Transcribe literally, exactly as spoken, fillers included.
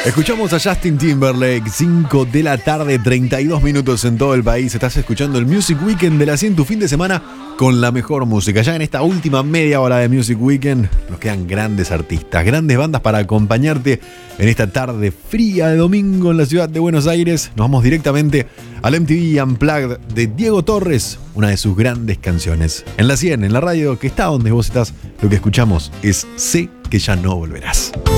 Escuchamos a Justin Timberlake, cinco de la tarde, treinta y dos minutos en todo el país. Estás escuchando el Music Weekend de la cien, tu fin de semana con la mejor música. Ya en esta última media hora de Music Weekend nos quedan grandes artistas, grandes bandas para acompañarte en esta tarde fría de domingo en la ciudad de Buenos Aires. Nos vamos directamente al M T V Unplugged de Diego Torres, una de sus grandes canciones. En la cien, en la radio que está donde vos estás, lo que escuchamos es Sé que ya no volverás.